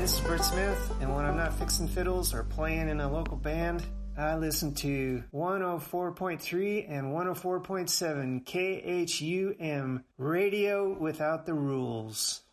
this is Bert Smith, and when I'm not fixing fiddles or playing in a local band, I listen to 104.3 and 104.7 KHUM, Radio Without the Rules.